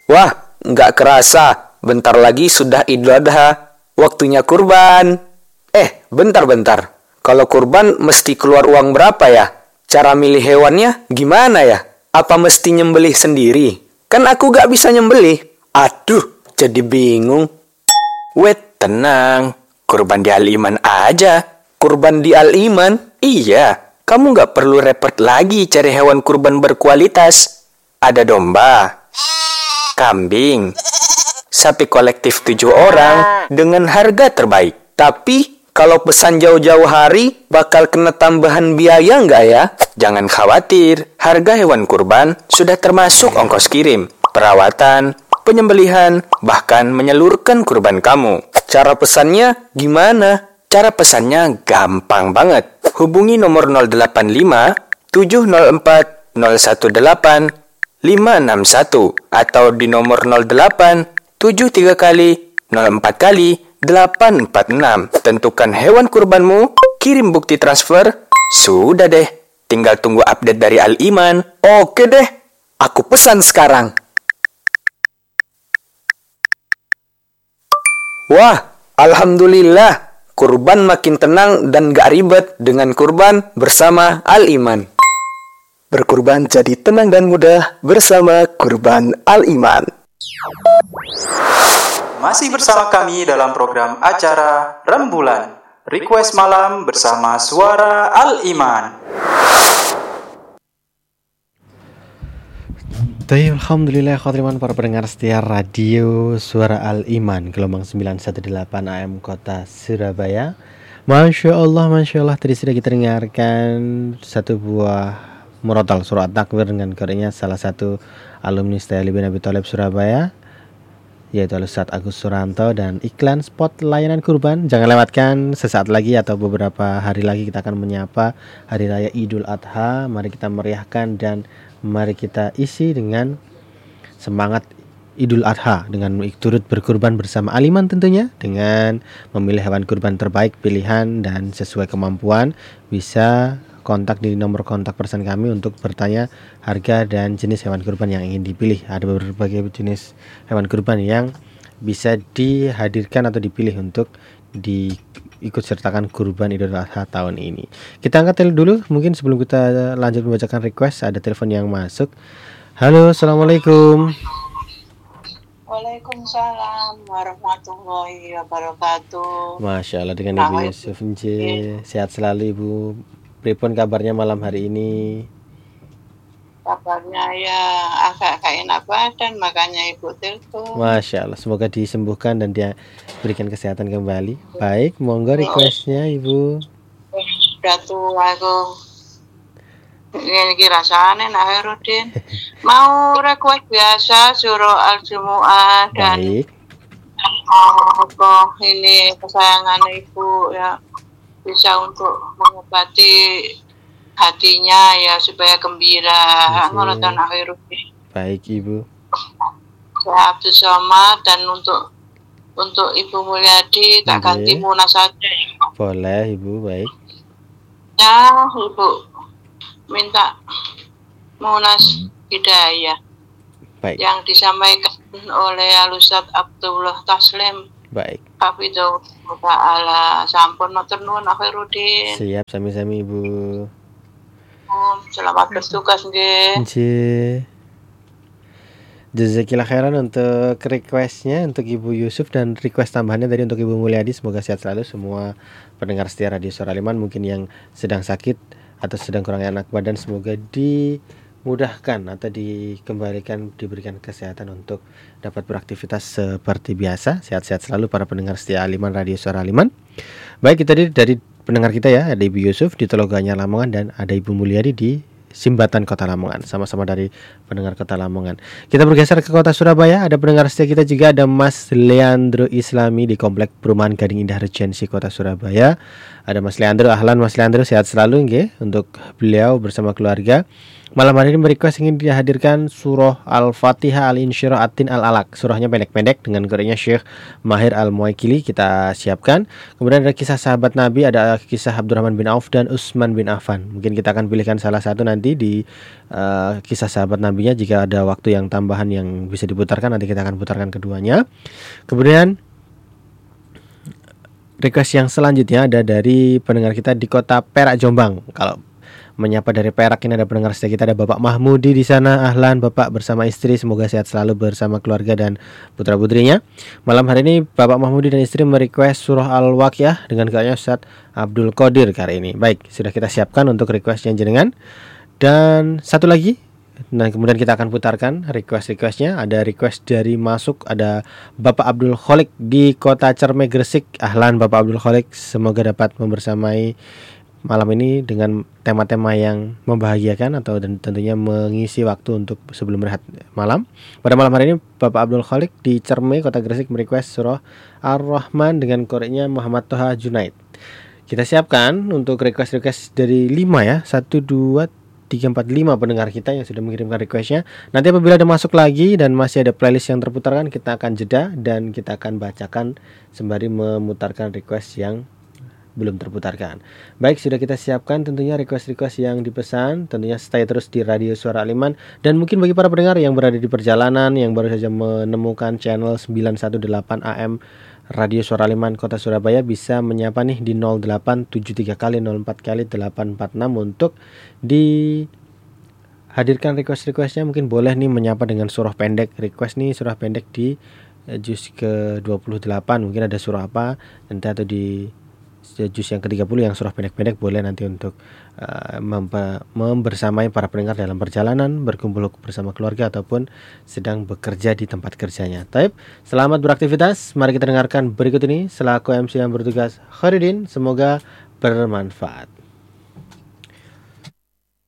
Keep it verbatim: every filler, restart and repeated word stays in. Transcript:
Wah, nggak kerasa. Bentar lagi sudah Idul Adha. Waktunya kurban. Eh, bentar-bentar. Kalau kurban mesti keluar uang berapa ya? Cara milih hewannya gimana ya? Apa mesti nyembelih sendiri? Kan aku nggak bisa nyembelih. Aduh, jadi bingung. Wait, tenang. Kurban di Al-Iman aja. Kurban di Al-Iman? Iya, kamu nggak perlu repot lagi cari hewan kurban berkualitas. Ada domba, kambing, sapi kolektif tujuh orang dengan harga terbaik. Tapi kalau pesan jauh-jauh hari bakal kena tambahan biaya nggak ya? Jangan khawatir, harga hewan kurban sudah termasuk ongkos kirim, perawatan, penyembelihan, bahkan menyalurkan kurban kamu. Cara pesannya gimana? Cara pesannya gampang banget. Hubungi nomor nol delapan lima tujuh nol empat nol satu delapan lima enam satu atau di nomor nol delapan tujuh tiga kali nol empat kali delapan empat enam. Tentukan hewan kurbanmu, kirim bukti transfer, sudah deh. Tinggal tunggu update dari Al-Iman. Oke deh, aku pesan sekarang. Wah, alhamdulillah. Kurban makin tenang dan gak ribet dengan kurban bersama Al-Iman. Berkurban jadi tenang dan mudah bersama Kurban Al-Iman. Masih bersama kami dalam program acara Rembulan Request Malam bersama Suara Al-Iman. Alhamdulillah khotiriman para pendengar setia radio Suara Al-Iman gelombang sembilan satu delapan A M Kota Surabaya. Masya Allah, Masya Allah, tadi sudah kita dengarkan satu buah murotal surat takbir dengan koreknya salah satu alumni Setia Ali bin Abi Thalib Surabaya, yaitu Ustadz Agus Suranto, dan iklan spot layanan kurban. Jangan lewatkan, sesaat lagi atau beberapa hari lagi kita akan menyapa Hari Raya Idul Adha. Mari kita meriahkan dan mari kita isi dengan semangat Idul Adha dengan turut berkurban bersama Al-Iman tentunya, dengan memilih hewan kurban terbaik pilihan dan sesuai kemampuan. Bisa kontak di nomor kontak person kami untuk bertanya harga dan jenis hewan kurban yang ingin dipilih. Ada berbagai jenis hewan kurban yang bisa dihadirkan atau dipilih untuk di ikut sertakan kurban Idul Adha tahun ini. Kita angkat telepon dulu, mungkin sebelum kita lanjut membacakan request. Ada telepon yang masuk. Halo, assalamualaikum. Waalaikumsalam warahmatullahi wabarakatuh. Masya Allah, dengan Ibu Yusuf Nj. Sehat selalu Ibu. Pripun kabarnya malam hari ini? Kabarnya ya agak gak enak badan, makanya Ibu telepon. Masya Allah, semoga disembuhkan dan dia berikan kesehatan kembali. Baik, monggo requestnya Ibu. Sudah tua aku. Ini rasanya Naherudin. Mau request biasa surah Al-Jumu'ah dan Baik. Oh, ini kesayangan Ibu ya, bisa untuk mengobati hatinya ya supaya gembira. Ngorotan Naherudin. Baik Ibu. Saya Abdul Somad, dan untuk untuk Ibu Mulyadi tak ganti Muna saja. Boleh Ibu, baik. Ya Ibu minta Munas Hidayah. Baik. Yang disampaikan oleh Al-Ustadz Abdullah Taslim. Baik. Hafidhahullah Ta'ala. Sampun matur nuwun Naherudin. Siap, sami-sami Ibu. Selamat bertugas nggih. Nggih. Jazakillah khairan untuk requestnya untuk Ibu Yusuf, dan request tambahannya tadi untuk Ibu Mulyadi. Semoga sehat selalu semua pendengar setia radio Suara Al-Iman, mungkin yang sedang sakit atau sedang kurang enak badan, semoga dimudahkan atau dikembalikan, diberikan kesehatan untuk dapat beraktivitas seperti biasa. Sehat-sehat selalu para pendengar setia Al-Iman, radio Suara Al-Iman. Baik, kita tadi dari pendengar kita ya, ada Ibu Yusuf di Teloganya Lamongan dan ada Ibu Mulyadi di Simbatan Kota Lamongan, sama-sama dari pendengar Kota Lamongan. Kita bergeser ke Kota Surabaya, ada pendengar setia kita juga, ada Mas Leandro Islami di Komplek Perumahan Gading Indah Regency Kota Surabaya. Ada Mas Leandro, ahlan Mas Leandro, sehat selalu nggih untuk beliau bersama keluarga. malam hari ini merequest ingin dihadirkan surah Al-Fatihah Al-Insyirah At-Tin Al-Alaq. Surahnya pendek-pendek dengan qari'nya Syekh Mahir Al-Muwaikili, kita siapkan. Kemudian ada kisah sahabat Nabi, ada kisah Abdurrahman bin Auf dan Utsman bin Affan. Mungkin kita akan pilihkan salah satu nanti di uh, kisah sahabat Nabinya. Jika ada waktu yang tambahan yang bisa diputarkan, nanti kita akan putarkan keduanya. Kemudian request yang selanjutnya ada dari pendengar kita di kota Perak, Jombang. Kalau menyapa dari Perak ini ada pendengar setia kita, ada Bapak Mahmudi di sana. Ahlan Bapak bersama istri, semoga sehat selalu bersama keluarga dan putra-putrinya. Malam hari ini Bapak Mahmudi dan istri merequest surah Al-Waqiah dengan gayanya Ustaz Abdul Qadir kali ini. Baik, sudah kita siapkan untuk requestnya jenengan. Dan satu lagi, nah kemudian kita akan putarkan request-requestnya. Ada request dari masuk, ada Bapak Abdul Kholik di kota Cerme, Gresik. Ahlan Bapak Abdul Kholik, semoga dapat membersamai malam ini dengan tema-tema yang membahagiakan atau dan tentunya mengisi waktu untuk sebelum rehat malam. Pada malam hari ini Bapak Abdul Kholik di Cerme, kota Gresik merequest surah Ar-Rahman dengan qari'nya Muhammad Toha Junaid. Kita siapkan untuk request-request dari lima ya, satu, dua, tiga, empat, lima pendengar kita yang sudah mengirimkan requestnya. Nanti apabila ada masuk lagi dan masih ada playlist yang terputarkan, kita akan jeda dan kita akan bacakan sembari memutarkan request yang belum terputarkan. Baik, sudah kita siapkan tentunya request-request yang dipesan. Tentunya stay terus di Radio Suara Al-Iman. Dan mungkin bagi para pendengar yang berada di perjalanan, yang baru saja menemukan channel sembilan satu delapan A M Radio Suara Al-Iman Kota Surabaya, bisa menyapa nih di nol delapan tujuh tiga kali nol empat kali delapan empat enam untuk dihadirkan request-requestnya. Mungkin boleh nih menyapa dengan surah pendek. Request nih surah pendek di juz ke dua puluh delapan. Mungkin ada surah apa nanti, atau di juz yang ke tiga puluh yang surah pendek-pendek, boleh nanti untuk uh, memper, membersamai para pendengar dalam perjalanan, berkumpul bersama keluarga ataupun sedang bekerja di tempat kerjanya. Taib, selamat beraktivitas. Mari kita dengarkan berikut ini selaku M C yang bertugas Khairudin, semoga bermanfaat.